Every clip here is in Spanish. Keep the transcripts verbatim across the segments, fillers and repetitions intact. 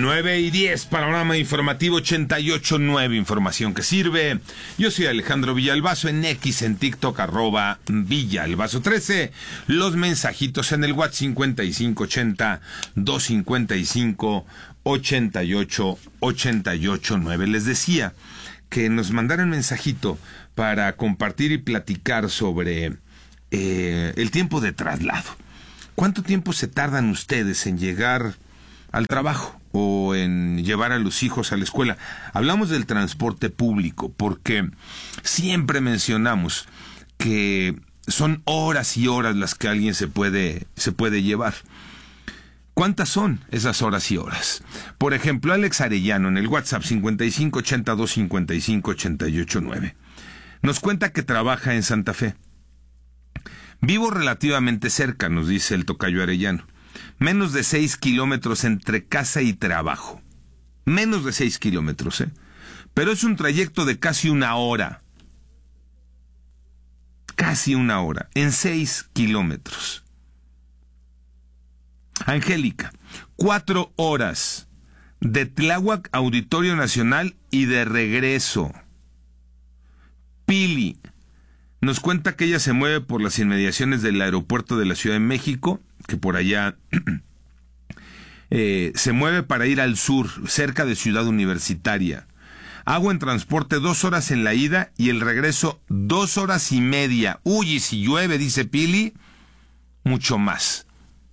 nueve y diez, panorama informativo ochenta y ocho punto nueve, información que sirve. Yo soy Alejandro Villalbazo, en X, en TikTok, arroba Villalbazo trece. Los mensajitos en el WhatsApp cincuenta y cinco ochenta, doscientos cincuenta y cinco, ochenta y ocho, ochenta y ocho nueve. Les decía que nos mandaran mensajito para compartir y platicar sobre eh, el tiempo de traslado. ¿Cuánto tiempo se tardan ustedes en llegar al trabajo o en llevar a los hijos a la escuela? Hablamos del transporte público porque siempre mencionamos que son horas y horas las que alguien se puede, se puede llevar. ¿Cuántas son esas horas y horas? Por ejemplo, Alex Arellano en el WhatsApp cincuenta y cinco ochenta, doscientos cincuenta y cinco, ochenta y ocho nueve nos cuenta que trabaja en Santa Fe. Vivo relativamente cerca, nos dice el tocayo Arellano. Menos de seis kilómetros entre casa y trabajo. Menos de seis kilómetros, ¿eh? Pero es un trayecto de casi una hora. Casi una hora. En seis kilómetros. Angélica, cuatro horas. De Tláhuac, Auditorio Nacional y de regreso. Pili nos cuenta que ella se mueve por las inmediaciones del aeropuerto de la Ciudad de México, que por allá eh, se mueve para ir al sur, cerca de Ciudad Universitaria. Hago en transporte dos horas en la ida y el regreso dos horas y media. Uy, y si llueve, dice Pili, mucho más.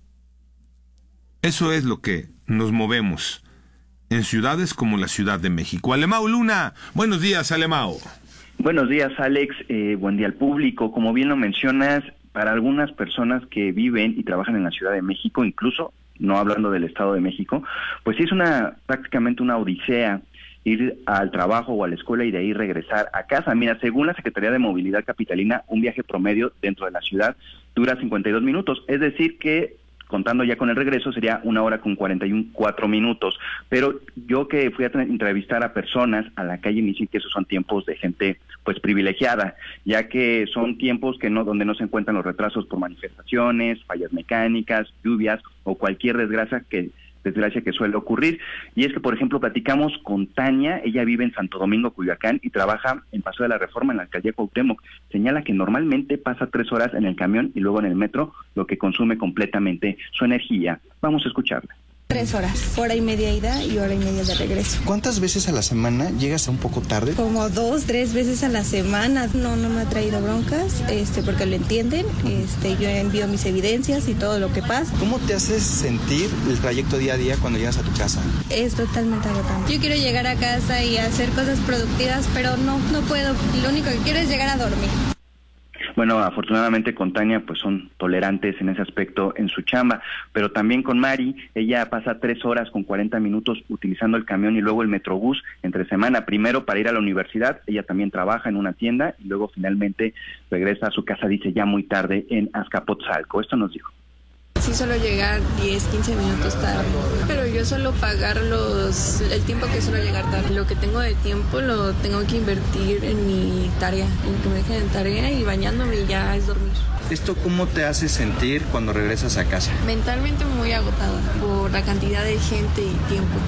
Eso es lo que nos movemos en ciudades como la Ciudad de México. Alemao Luna, buenos días, Alemao. Buenos días, Alex. Eh, buen día al público. Como bien lo mencionas, para algunas personas que viven y trabajan en la Ciudad de México, incluso no hablando del Estado de México, pues sí es una prácticamente una odisea ir al trabajo o a la escuela y de ahí regresar a casa. Mira, según la Secretaría de Movilidad Capitalina, un viaje promedio dentro de la ciudad dura cincuenta y dos minutos, es decir que contando ya con el regreso, sería una hora con cuarenta y cuatro minutos. Pero yo que fui a entrevistar a personas a la calle, me dicen que esos son tiempos de gente pues privilegiada, ya que son tiempos que no donde no se encuentran los retrasos por manifestaciones, fallas mecánicas, lluvias o cualquier desgracia que desgracia que suele ocurrir. Y es que, por ejemplo, platicamos con Tania, ella vive en Santo Domingo, Culiacán, y trabaja en Paseo de la Reforma, en la alcaldía Cuauhtémoc. Señala que normalmente pasa tres horas en el camión y luego en el metro, lo que consume completamente su energía. Vamos a escucharla. Tres horas, hora y media ida y hora y media de regreso. ¿Cuántas veces a la semana llegas un poco tarde? Como dos, tres veces a la semana. No, no me ha traído broncas, este, porque lo entienden. Este, yo envío mis evidencias y todo lo que pasa. ¿Cómo te haces sentir el trayecto día a día cuando llegas a tu casa? Es totalmente agotante. Yo quiero llegar a casa y hacer cosas productivas, pero no, no puedo. Lo único que quiero es llegar a dormir. Bueno, afortunadamente con Tania pues son tolerantes en ese aspecto en su chamba, pero también con Mari, ella pasa tres horas con cuarenta minutos utilizando el camión y luego el metrobús entre semana, primero para ir a la universidad, ella también trabaja en una tienda y luego finalmente regresa a su casa, dice ya muy tarde, en Azcapotzalco. Esto nos dijo. Sí, solo llegar diez, quince minutos tarde, pero yo suelo pagar los el tiempo que suelo llegar tarde. Lo que tengo de tiempo lo tengo que invertir en mi tarea, en que me dejen en tarea y bañándome y ya es dormir. ¿Esto cómo te hace sentir cuando regresas a casa? Mentalmente muy agotada por la cantidad de gente y tiempo.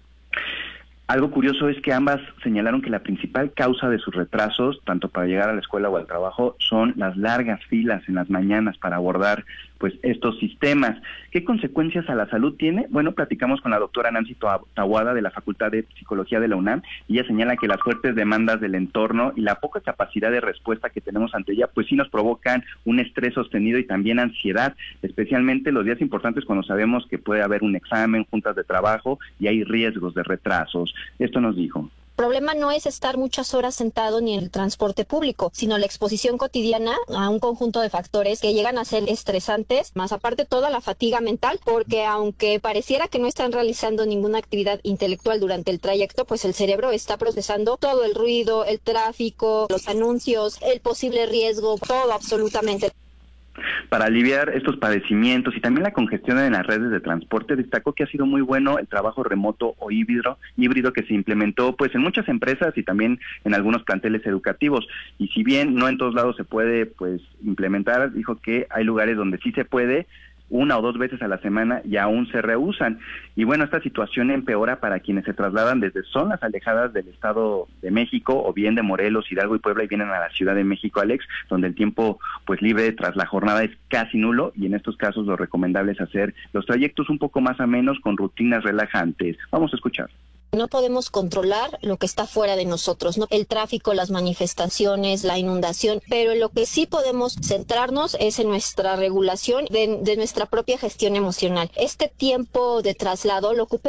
Algo curioso es que ambas señalaron que la principal causa de sus retrasos, tanto para llegar a la escuela o al trabajo, son las largas filas en las mañanas para abordar pues estos sistemas. ¿Qué consecuencias a la salud tiene? Bueno, platicamos con la doctora Nancy Tahuada de la Facultad de Psicología de la UNAM y ella señala que las fuertes demandas del entorno y la poca capacidad de respuesta que tenemos ante ella, pues sí nos provocan un estrés sostenido y también ansiedad, especialmente los días importantes cuando sabemos que puede haber un examen, juntas de trabajo y hay riesgos de retrasos. Esto nos dijo. El problema no es estar muchas horas sentado ni en el transporte público, sino la exposición cotidiana a un conjunto de factores que llegan a ser estresantes, más aparte toda la fatiga mental, porque aunque pareciera que no están realizando ninguna actividad intelectual durante el trayecto, pues el cerebro está procesando todo el ruido, el tráfico, los anuncios, el posible riesgo, todo absolutamente. Para aliviar estos padecimientos y también la congestión en las redes de transporte, destacó que ha sido muy bueno el trabajo remoto o híbrido, híbrido que se implementó pues en muchas empresas y también en algunos planteles educativos. Y si bien no en todos lados se puede pues implementar, dijo que hay lugares donde sí se puede, una o dos veces a la semana y aún se rehúsan. Y bueno, esta situación empeora para quienes se trasladan desde zonas alejadas del Estado de México o bien de Morelos, Hidalgo y Puebla y vienen a la Ciudad de México, Alex, donde el tiempo pues libre tras la jornada es casi nulo y en estos casos lo recomendable es hacer los trayectos un poco más amenos con rutinas relajantes. Vamos a escuchar. No podemos controlar lo que está fuera de nosotros, ¿no? El tráfico, las manifestaciones, la inundación, pero en lo que sí podemos centrarnos es en nuestra regulación de, de nuestra propia gestión emocional. Este tiempo de traslado lo ocupa